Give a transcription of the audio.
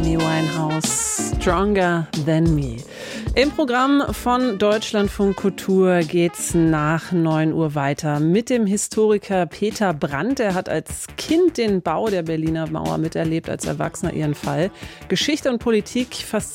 Amy Winehouse, Stronger Than Me. Im Programm von Deutschlandfunk Kultur geht's nach 9 Uhr weiter mit dem Historiker Peter Brandt. Er hat als Kind den Bau der Berliner Mauer miterlebt, als Erwachsener ihren Fall. Geschichte und Politik fasziniert